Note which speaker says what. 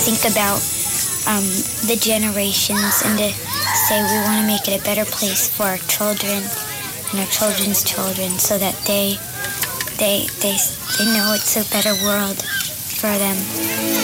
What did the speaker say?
Speaker 1: think about the generations and to say we want to make it a better place for our children and our children's children so that they know it's a better world for them.